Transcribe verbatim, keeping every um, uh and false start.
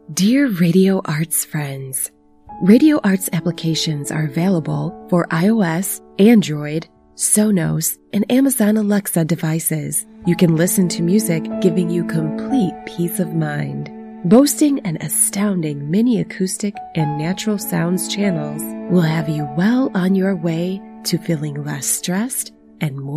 Dear Radio Arts friends, Radio Arts applications are available for iOS, Android, Sonos, and Amazon Alexa devices. You can listen to music giving you complete peace of mind. Boasting an astounding mini acoustic and natural sounds channels will have you well on your way to feeling less stressed and more